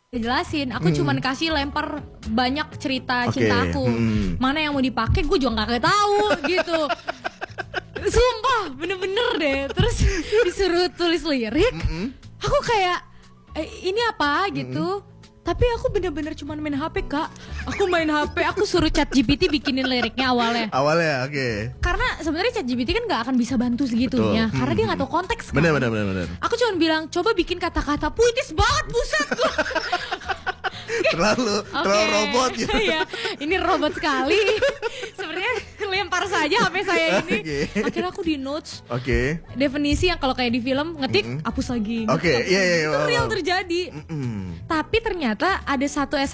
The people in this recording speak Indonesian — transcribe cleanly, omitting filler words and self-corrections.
Jelasin, aku cuman kasih lempar banyak cerita cinta aku. Mana yang mau dipakai gue juga gak tahu gitu. Sumpah, bener-bener deh. Terus disuruh tulis lirik, aku kayak ini apa gitu. Tapi aku bener-bener cuma main HP kak. Aku main HP, aku suruh ChatGPT bikinin liriknya awalnya. Awalnya, oke. Karena sebenarnya ChatGPT kan nggak akan bisa bantu segitunya. Betul. Karena dia nggak tahu konteks. Bener. Aku cuma bilang coba bikin kata-kata puitis banget, buset gua. Terlalu robot gitu. Iya, ini robot sekali. Sebenarnya lempar saja HP saya ini. Akhirnya aku di notes. Definisi yang kalau kayak di film ngetik, hapus lagi. Iya. Itu real terjadi. Tapi ternyata ada satu